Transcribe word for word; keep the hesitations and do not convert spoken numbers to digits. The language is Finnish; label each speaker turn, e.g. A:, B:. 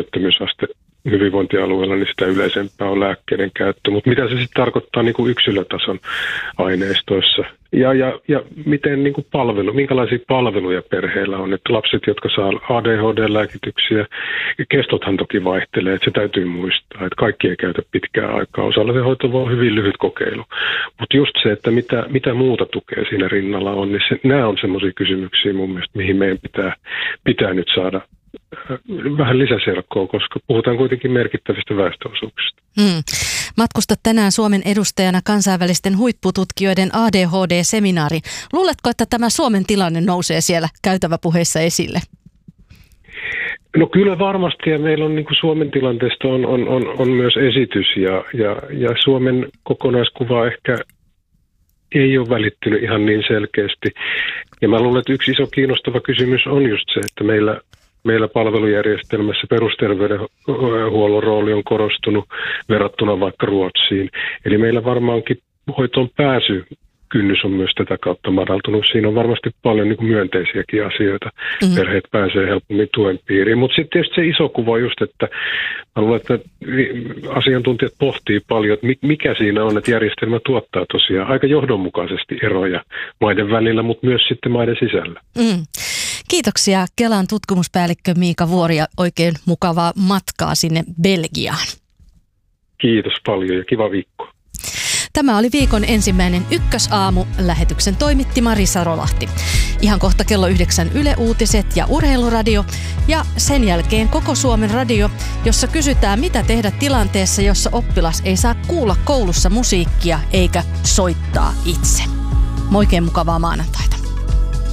A: työttömyysaste hyvinvointialueella, niin sitä yleisempää on lääkkeiden käyttö. Mutta mitä se sitten tarkoittaa niin kuin yksilötason aineistoissa? Ja, ja, ja miten niin kuin palvelu, minkälaisia palveluja perheillä on? Että lapset, jotka saa A D H D-lääkityksiä, kestothan toki vaihtelee, että se täytyy muistaa, että kaikki ei käytä pitkää aikaa. Osalla se hoito voi olla hyvin lyhyt kokeilu. Mutta just se, että mitä, mitä muuta tukea siinä rinnalla on, niin se, nämä on semmoisia kysymyksiä mun mielestä, mihin meidän pitää, pitää nyt saada vähän lisäselkoa, koska puhutaan kuitenkin merkittävistä väestöosuuksista.
B: Hmm. Matkustat tänään Suomen edustajana kansainvälisten huippututkijoiden A D H D-seminaari. Luuletko, että tämä Suomen tilanne nousee siellä käytäväpuheissa esille?
A: No kyllä varmasti, ja meillä on niin kuin Suomen tilanteesta on, on, on, on myös esitys, ja, ja, ja Suomen kokonaiskuva ehkä ei ole välittynyt ihan niin selkeästi. Ja mä luulen, että yksi iso kiinnostava kysymys on just se, että meillä Meillä palvelujärjestelmässä perusterveydenhuollon rooli on korostunut verrattuna vaikka Ruotsiin. Eli meillä varmaankin hoitoon pääsy kynnys on myös tätä kautta madaltunut. Siinä on varmasti paljon niin kuin myönteisiäkin asioita. Mm-hmm. Perheet pääsee helpommin tuen piiriin. Mutta sitten tietysti se iso kuva just, että mä luulen, että asiantuntijat pohtii paljon, että mikä siinä on, että järjestelmä tuottaa tosiaan aika johdonmukaisesti eroja maiden välillä, mutta myös sitten maiden sisällä.
B: Mm. Kiitoksia Kelan tutkimuspäällikkö Miika Vuori ja oikein mukavaa matkaa sinne Belgiaan.
A: Kiitos paljon ja kiva viikko.
B: Tämä oli viikon ensimmäinen Ykkösaamu. Lähetyksen toimitti Marisa Rolahti. Ihan kohta kello yhdeksän Yle Uutiset ja Urheiluradio ja sen jälkeen Koko Suomen radio, jossa kysytään mitä tehdä tilanteessa, jossa oppilas ei saa kuulla koulussa musiikkia eikä soittaa itse. Oikein mukavaa maanantaita.